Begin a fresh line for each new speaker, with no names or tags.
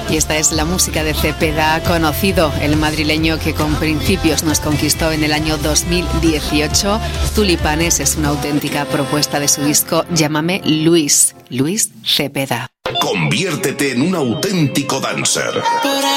Y esta es la música de Cepeda, conocido, el madrileño que con Principios nos conquistó en el año 2018. Tulipanes es una auténtica propuesta de su disco Llámame Luis Cepeda.
Conviértete en un auténtico dancer.